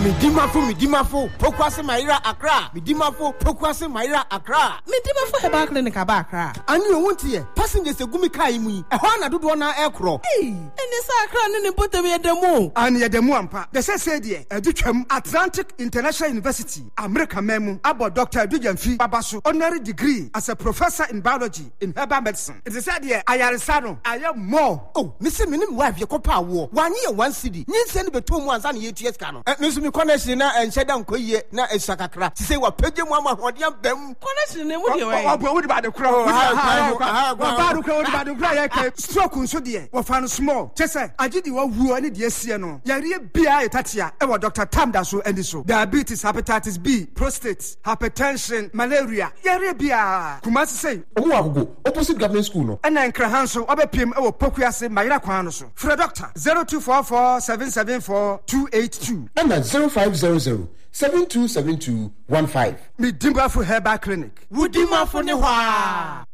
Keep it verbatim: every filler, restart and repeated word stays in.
Midimafo, Midimafo, Pokwase Maira Accra. Midimafo, Pokwase Maira Accra. Midimafo Herbal Clinic Abakra. And you won't hear passengers a gumi kaimi. A hana do one aircraw. Hey, and the Sakran and the Potamia demo. And ye demo ampa. The said ye, a Duchem Atlantic International University, America Memo, about Doctor Dujanfi Babasu, honorary degree as a professor in biology in herbal medicine. It is said ye, I am Sano, I am more. Oh, Mister Minim wife, your copa war. One year, one city. You send the two months and eight years canon. Mister Connection and said, Uncle ye, na a sakakra. She say, what Peggy Mama, what young them connection, what you are about the crowd. Stroke so dear, or found small. Chessa, I did you woo any dear Siano. Yari Bia Tatia, ever Doctor Tamdaso and so. Diabetes, hepatitis B, prostate, hypertension, malaria. Yari Bia. Kumasi say, oh, opposite government school. No. And then Krahanso, over P M, or Pokuase, Maira Quanoso. For a doctor, zero two four four seven seven four two eight two. And at zero five zero zero seven two seven two one five. Midimafo Herbal Clinic. Midimafo Newa.